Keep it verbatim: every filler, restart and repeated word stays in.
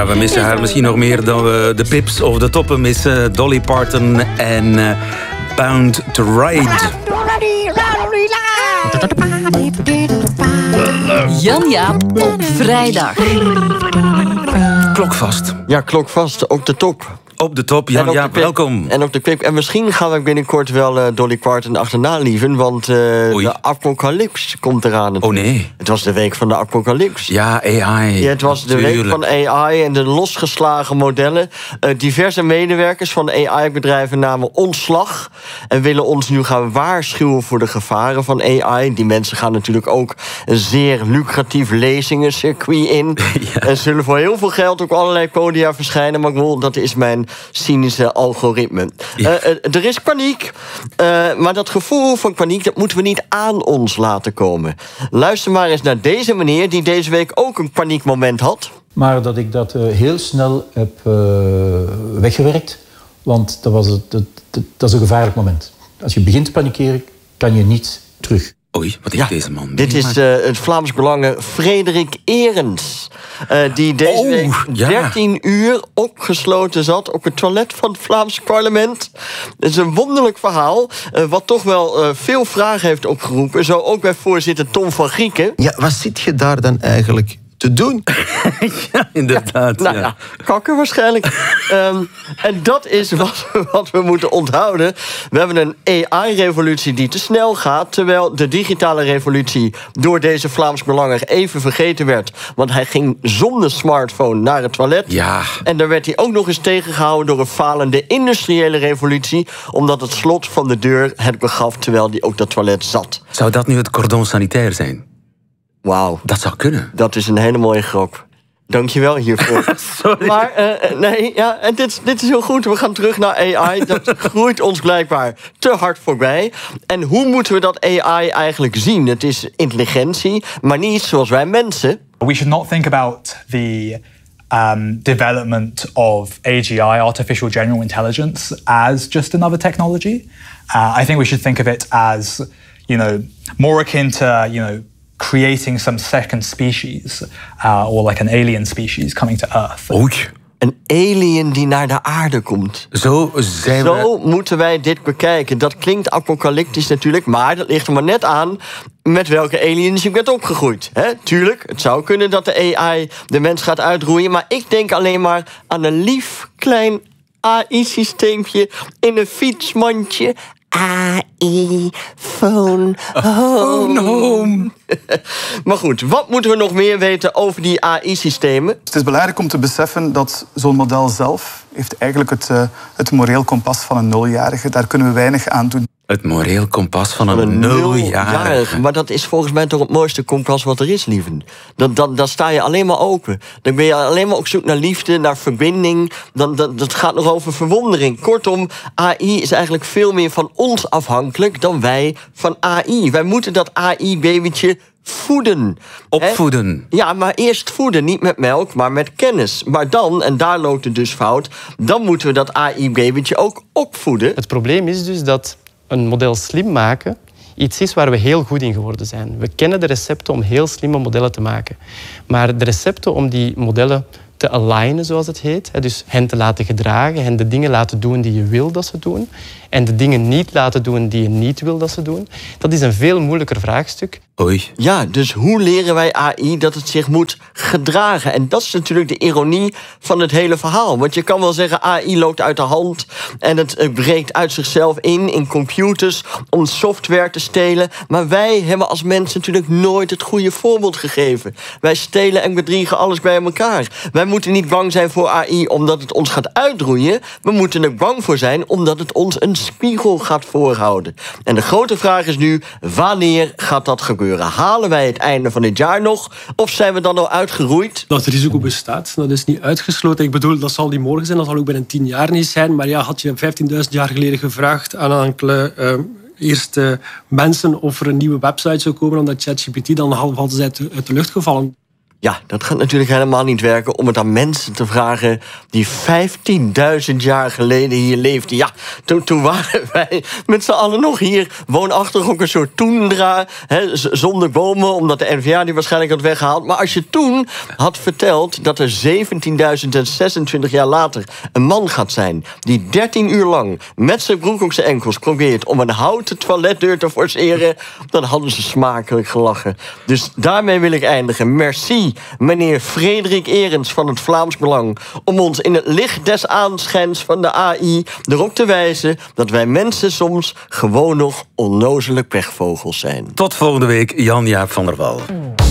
Ja, we missen haar misschien nog meer dan we de Pips of de Toppen missen. Dolly Parton en uh, Bound to Ride. Jan-Jaap op vrijdag. Klokvast. Ja, klokvast. Ook de top. Op de top, Jan Jaap, welkom. En op de kwik. En misschien gaan we binnenkort wel uh, Dolly Parton achterna lieven, want uh, de apocalyps komt eraan. Oh nee. Het was de week van de apocalyps. Ja, A I. Ja, het was de Tuurlijk. week van A I en de losgeslagen modellen. Uh, diverse medewerkers van A I-bedrijven namen ontslag en willen ons nu gaan waarschuwen voor de gevaren van A I. Die mensen gaan natuurlijk ook een zeer lucratief lezingencircuit in. Ja. En zullen voor heel veel geld op allerlei podia verschijnen. Maar ik bedoel, dat is mijn cynische algoritme. Ja. Uh, uh, er is paniek, uh, maar dat gevoel van paniek dat moeten we niet aan ons laten komen. Luister maar eens naar deze meneer die deze week ook een paniekmoment had. Maar dat ik dat uh, heel snel heb uh, weggewerkt, want dat, was het, dat, dat, dat is een gevaarlijk moment. Als je begint te panikeren, kan je niet terug. Oei, wat is ja, deze man? Dit is uh, het Vlaams Belangen Frederik Eerens. Uh, die deze oh, week ja. dertien uur opgesloten zat op het toilet van het Vlaams parlement. Het is een wonderlijk verhaal, uh, wat toch wel uh, veel vragen heeft opgeroepen. Zo ook bij voorzitter Tom van Grieken. Ja, wat zit je daar dan eigenlijk te doen? Ja, inderdaad. Ja, nou, ja. ja, kakken waarschijnlijk. um, en dat is wat, wat we moeten onthouden. We hebben een A I-revolutie die te snel gaat, terwijl de digitale revolutie door deze Vlaams Belanger even vergeten werd. Want hij ging zonder smartphone naar het toilet. Ja. En daar werd hij ook nog eens tegengehouden door een falende industriële revolutie, omdat het slot van de deur het begaf terwijl hij ook dat toilet zat. Zou dat nu het cordon sanitair zijn? Wauw. Dat zou kunnen. Dat is een hele mooie grap. Dankjewel hiervoor. Sorry. Maar uh, nee, ja, en dit, dit is heel goed. We gaan terug naar A I. Dat groeit ons blijkbaar te hard voorbij. En hoe moeten we dat A I eigenlijk zien? Het is intelligentie, maar niet zoals wij mensen. We should not think about the um, development of A G I, artificial general intelligence, as just another technology. Uh, I think we should think of it as, you know, more akin to, you know, creating some second species, uh, or like an alien species coming to Earth. Oei. Een alien die naar de aarde komt. Zo zijn Zo we... moeten wij dit bekijken. Dat klinkt apocalyptisch natuurlijk, maar dat ligt er maar net aan met welke aliens je bent opgegroeid. Hè? Tuurlijk, het zou kunnen dat de A I de mens gaat uitroeien, maar ik denk alleen maar aan een lief klein A I-systeempje in een fietsmandje. A I, phone, home. home. Maar goed, wat moeten we nog meer weten over die A I-systemen? Het is belangrijk om te beseffen dat zo'n model zelf heeft eigenlijk het, uh, het moreel kompas van een nuljarige. Daar kunnen we weinig aan doen. Het moreel kompas van een, een nuljarige. nuljarige. Maar dat is volgens mij toch het mooiste kompas wat er is, lieven. Dan, dan, dan sta je alleen maar open. Dan ben je alleen maar op zoek naar liefde, naar verbinding. Dan, dan, dat gaat nog over verwondering. Kortom, A I is eigenlijk veel meer van ons afhankelijk dan wij van A I. Wij moeten dat A I-babytje voeden. Opvoeden. He? Ja, maar eerst voeden. Niet met melk, maar met kennis. Maar dan, en daar loopt het dus fout, dan moeten we dat A I-babytje ook opvoeden. Het probleem is dus dat een model slim maken iets is waar we heel goed in geworden zijn. We kennen de recepten om heel slimme modellen te maken. Maar de recepten om die modellen te alignen, zoals het heet, dus hen te laten gedragen, hen de dingen laten doen die je wil dat ze doen, en de dingen niet laten doen die je niet wil dat ze doen, dat is een veel moeilijker vraagstuk. Oei. Ja, dus hoe leren wij A I dat het zich moet gedragen? En dat is natuurlijk de ironie van het hele verhaal. Want je kan wel zeggen, A I loopt uit de hand en het breekt uit zichzelf in, in computers, om software te stelen. Maar wij hebben als mensen natuurlijk nooit het goede voorbeeld gegeven. Wij stelen en bedriegen alles bij elkaar. Wij moeten niet bang zijn voor A I omdat het ons gaat uitroeien. We moeten er bang voor zijn omdat het ons een spiegel gaat voorhouden. En de grote vraag is nu, wanneer gaat dat gebeuren? Halen wij het einde van dit jaar nog? Of zijn we dan al uitgeroeid? Dat het risico bestaat, dat is niet uitgesloten. Ik bedoel, dat zal niet morgen zijn, dat zal ook binnen tien jaar niet zijn. Maar ja, had je vijftienduizend jaar geleden gevraagd aan enkele uh, eerste mensen of er een nieuwe website zou komen omdat ChatGPT, dan hadden ze uit de, uit de lucht gevallen. Ja, dat gaat natuurlijk helemaal niet werken om het aan mensen te vragen die vijftienduizend jaar geleden hier leefden. Ja, toen, toen waren wij met z'n allen nog hier woonachtig ook een soort toendra, hè, zonder bomen, omdat de N V A die waarschijnlijk had weggehaald. Maar als je toen had verteld dat er zeventienduizend zesentwintig jaar later een man gaat zijn die dertien uur lang met zijn broek op zijn enkels probeert om een houten toiletdeur te forceren, dan hadden ze smakelijk gelachen. Dus daarmee wil ik eindigen. Merci, meneer Frederik Erens van het Vlaams Belang, om ons in het licht des aanschijns van de A I erop te wijzen dat wij mensen soms gewoon nog onnozele pechvogels zijn. Tot volgende week, Jan-Jaap van der Wal.